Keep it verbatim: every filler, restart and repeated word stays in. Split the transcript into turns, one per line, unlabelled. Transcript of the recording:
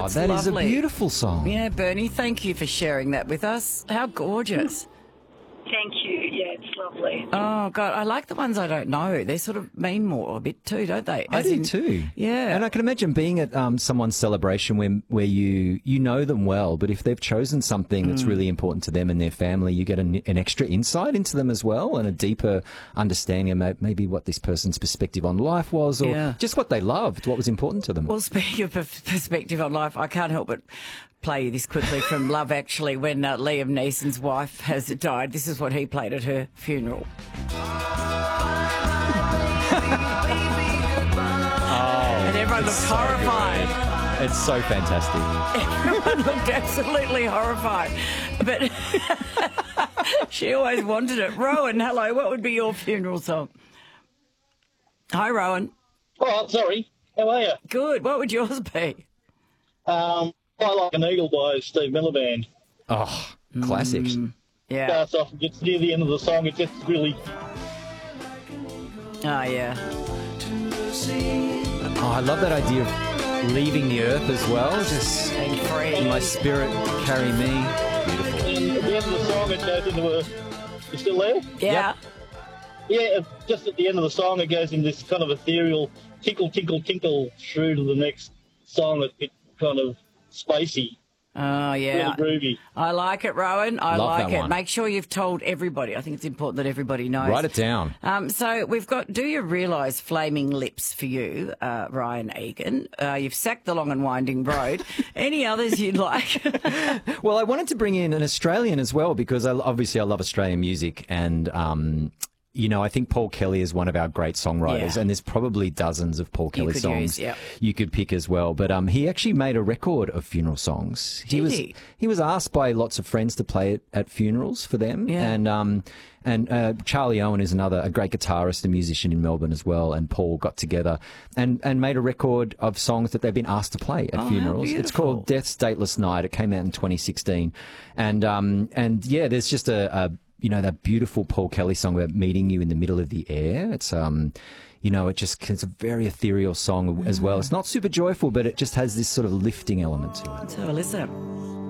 that's
that is a
lovely.
beautiful song.
Yeah, Bernie, thank you for sharing that with us. How gorgeous.
Thank you. Yeah, it's lovely.
Oh, God, I like the ones I don't know. They sort of mean more a bit too, don't they?
I
As
do
in-
too.
Yeah.
And I can imagine being at um, someone's celebration where, where you, you know them well, but if they've chosen something that's
Mm.
really important to them and their family, you get an, an extra insight into them as well and a deeper understanding of may- maybe what this person's perspective on life was or
Yeah.
just what they loved, what was important to them.
Well, speaking of pers- perspective on life, I can't help but play you this quickly from Love Actually when uh, Liam Neeson's wife has died. This is what he played at her funeral. And everyone looked horrified.
It's so fantastic.
Everyone looked absolutely horrified. But she always wanted it. Rowan, hello. What would be your funeral song? Hi, Rowan.
Oh, sorry. How are you?
Good. What would yours be?
Um, I like an Eagle by Steve Miller Band.
Oh, classics.
Yeah.
Starts off and gets near the end of the song. It just really.
Oh, yeah.
Oh, I love that idea of leaving the earth as well. Just
Being free.
my spirit carry me. Beautiful.
And at the end of the song, it goes into a. You still there?
Yeah.
Yeah, just at the end of the song, it goes in this kind of ethereal tinkle, tinkle, tinkle through to the next song. It, it kind of spacey,
Oh, yeah.
really groovy.
I like it, Rowan. I
Love
like
that
it.
one.
Make sure you've told everybody. I think it's important that everybody knows.
Write it down.
Um, so we've got Do You Realise Flaming Lips for you, uh, Ryan Egan. Uh, you've sacked The Long and Winding Road. Any others you'd like?
Well, I wanted to bring in an Australian as well because I, obviously I love Australian music and, um, you know, I think Paul Kelly is one of our great songwriters
Yeah.
and there's probably dozens of Paul Kelly
could
songs
use, yeah.
you could pick as well. But um, he actually made a record of funeral songs. He
Did
was
he?
he was asked by lots of friends to play it at funerals for them.
Yeah.
And um, and uh, Charlie Owen is another a great guitarist and musician in Melbourne as well. And Paul got together and, and made a record of songs that they've been asked to play at
Oh, how
funerals. It's
beautiful.
called Death's Dateless Night. It came out in twenty sixteen. And um, and yeah, there's just a, a you know, that beautiful Paul Kelly song about meeting you in the middle of the air. It's, um, you know, it just, it's a very ethereal song as well. It's not super joyful, but it just has this sort of lifting element to it.
Let's have a listen.